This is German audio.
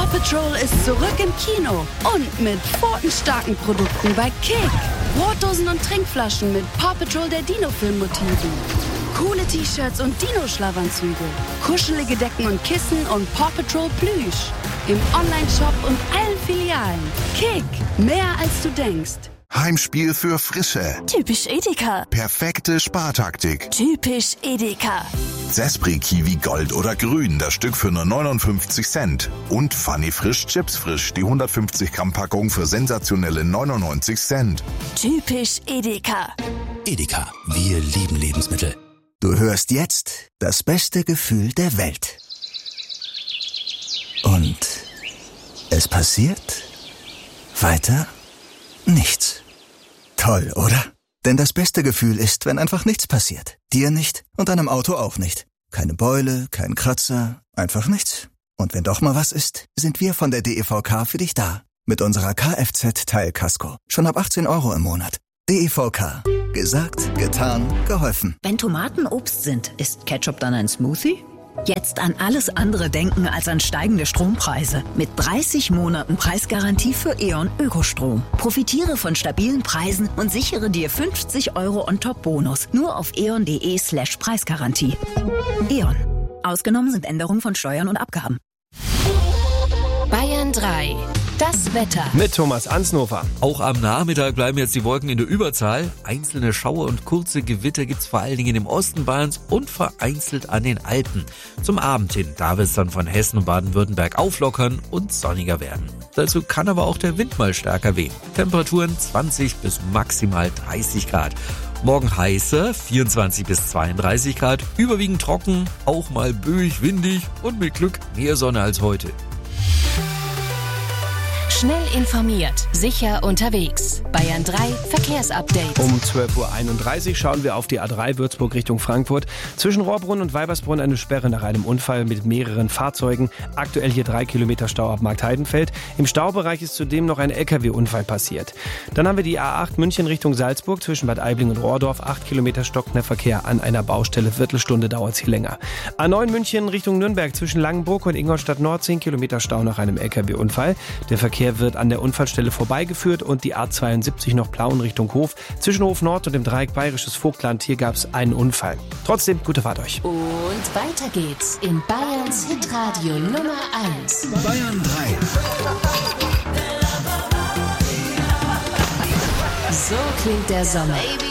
Paw Patrol ist zurück im Kino und mit pfotenstarken Produkten bei Kick. Brotdosen und Trinkflaschen mit Paw Patrol der Dino-Film-Motiven. Coole T-Shirts und Dino-Schlafanzüge. Kuschelige Decken und Kissen und Paw Patrol Plüsch. Im Onlineshop und allen Filialen. Kick, mehr als du denkst. Heimspiel für Frische. Typisch Edeka. Perfekte Spartaktik. Typisch Edeka. Zespri Kiwi Gold oder Grün, das Stück für nur 59 Cent. Und Funny Frisch Chips Frisch, die 150 Gramm Packung für sensationelle 99 Cent. Typisch Edeka. Edeka, wir lieben Lebensmittel. Du hörst jetzt das beste Gefühl der Welt. Und es passiert weiter nichts. Toll, oder? Denn das beste Gefühl ist, wenn einfach nichts passiert. Dir nicht und deinem Auto auch nicht. Keine Beule, kein Kratzer, einfach nichts. Und wenn doch mal was ist, sind wir von der DEVK für dich da. Mit unserer Kfz-Teilkasko. Schon ab 18 € im Monat. DEVK. Gesagt, getan, geholfen. Wenn Tomaten Obst sind, ist Ketchup dann ein Smoothie? Jetzt an alles andere denken als an steigende Strompreise. Mit 30 Monaten Preisgarantie für E.ON Ökostrom. Profitiere von stabilen Preisen und sichere dir 50 € on top Bonus. Nur auf eon.de/Preisgarantie. E.ON. Ausgenommen sind Änderungen von Steuern und Abgaben. Bayern 3. Das Wetter. Mit Thomas Ansnofer. Auch am Nachmittag bleiben jetzt die Wolken in der Überzahl. Einzelne Schauer und kurze Gewitter gibt's vor allen Dingen im Osten Bayerns und vereinzelt an den Alpen. Zum Abend hin, da wird's dann von Hessen und Baden-Württemberg auflockern und sonniger werden. Dazu kann aber auch der Wind mal stärker wehen. Temperaturen 20 bis maximal 30 Grad. Morgen heißer, 24 bis 32 Grad, überwiegend trocken, auch mal böig, windig und mit Glück mehr Sonne als heute. Schnell informiert, sicher unterwegs. Bayern 3 Verkehrsupdate. Um 12:31 Uhr schauen wir auf die A3 Würzburg Richtung Frankfurt. Zwischen Rohrbrunn und Weibersbrunn eine Sperre nach einem Unfall mit mehreren Fahrzeugen. Aktuell hier 3 Kilometer Stau ab Marktheidenfeld. Im Staubereich ist zudem noch ein LKW-Unfall passiert. Dann haben wir die A8 München Richtung Salzburg. Zwischen Bad Aibling und Rohrdorf 8 Kilometer stockender Verkehr an einer Baustelle. Viertelstunde dauert es hier länger. A9 München Richtung Nürnberg. Zwischen Langenburg und Ingolstadt Nord 10 Kilometer Stau nach einem LKW-Unfall. Der Verkehr wird an der Unfallstelle vorbeigeführt und die A72 noch Plauen Richtung Hof. Zwischen Hof Nord und dem Dreieck Bayerisches Vogtland, hier gab es einen Unfall. Trotzdem, gute Fahrt euch. Und weiter geht's in Bayerns Hitradio Nummer 1. Bayern 3. So klingt der Sommer.